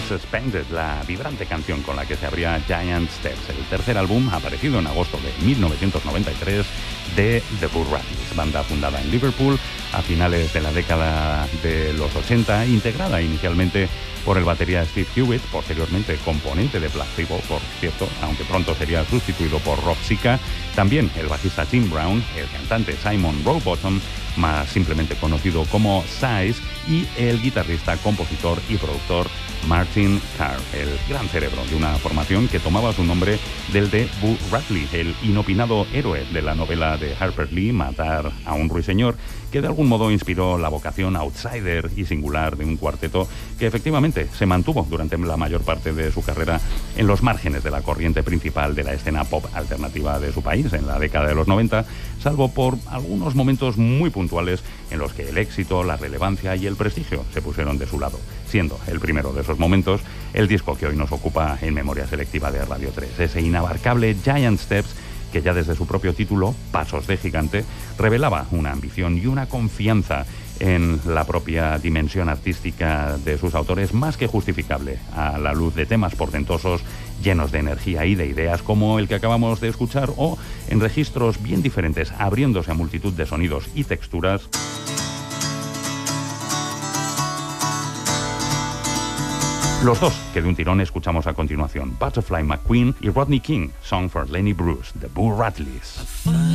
Unsuspended, la vibrante canción con la que se abría Giant Steps, el tercer álbum aparecido en agosto de 1993 de The Boo Radleys, banda fundada en Liverpool a finales de la década de los 80, integrada inicialmente por el batería Steve Hewitt, posteriormente componente de Placebo, por cierto, aunque pronto sería sustituido por Rob Sika, también el bajista Tim Brown, el cantante Simon Rowbottom, más simplemente conocido como Size, y el guitarrista, compositor y productor Martin Carr, el gran cerebro de una formación que tomaba su nombre del de Boo Radley, el inopinado héroe de la novela de Harper Lee, Matar a un ruiseñor, que de algún modo inspiró la vocación outsider y singular de un cuarteto que efectivamente se mantuvo durante la mayor parte de su carrera en los márgenes de la corriente principal de la escena pop alternativa de su país en la década de los 90, salvo por algunos momentos muy puntuales en los que el éxito, la relevancia y el prestigio se pusieron de su lado, siendo el primero de esos momentos el disco que hoy nos ocupa en Memoria Selectiva de Radio 3, ese inabarcable Giant Steps que ya desde su propio título, Pasos de Gigante, revelaba una ambición y una confianza en la propia dimensión artística de sus autores más que justificable, a la luz de temas portentosos llenos de energía y de ideas como el que acabamos de escuchar, o en registros bien diferentes, abriéndose a multitud de sonidos y texturas. Los dos que de un tirón escuchamos a continuación, Butterfly McQueen y Rodney King, Song for Lenny Bruce, The Boo Radleys.